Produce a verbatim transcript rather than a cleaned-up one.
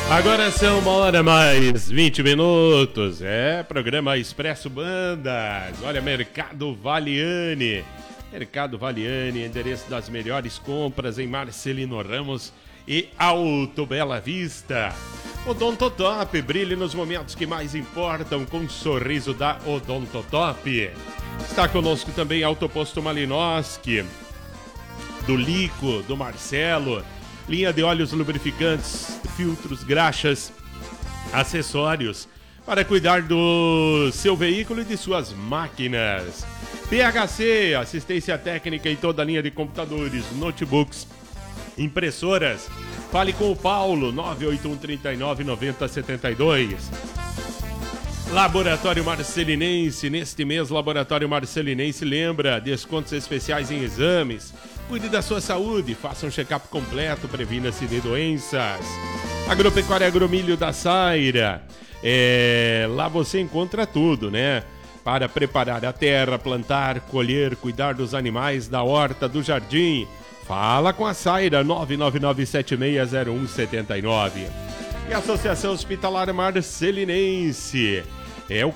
Agora são uma hora mais vinte minutos. É, programa Expresso Bandas. Olha, Mercado Valiani. Mercado Valiani, endereço das melhores compras em Marcelino Ramos e Alto Bela Vista. Odontotop, brilhe nos momentos que mais importam com o sorriso da Odontotop. Está conosco também Autoposto Malinowski, do Lico, do Marcelo, linha de óleos lubrificantes, filtros, graxas, acessórios para cuidar do seu veículo e de suas máquinas. P H C, assistência técnica em toda a linha de computadores, notebooks, impressoras. Fale com o Paulo, nove oito um, três nove, nove zero sete dois. Laboratório Marcelinense, neste mês Laboratório Marcelinense lembra, descontos especiais em exames. Cuide da sua saúde, faça um check-up completo, previna-se de doenças. Agropecuária Agromilho da Saira, é, lá você encontra tudo, né? Para preparar a terra, plantar, colher, cuidar dos animais, da horta, do jardim. Fala com a Saira, nove nove nove sete seis zero um sete nove. E a Associação Hospitalar Marcelinense. É o